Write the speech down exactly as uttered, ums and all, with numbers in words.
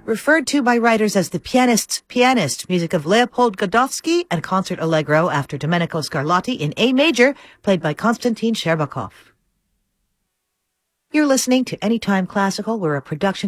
referred to by writers as the pianist's pianist, music of Leopold Godowsky and concert allegro after Domenico Scarlatti in A major, played by Konstantin Sherbakov. You're listening to Anytime Classical. We're a production